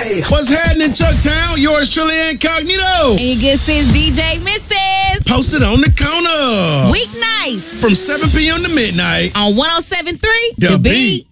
Hey. What's happening, Chucktown? Yours truly, Incognito. And your good sis, DJ Mrs. Posted on the corner. Weeknights from 7 p.m. to midnight on 107.3 The Beat.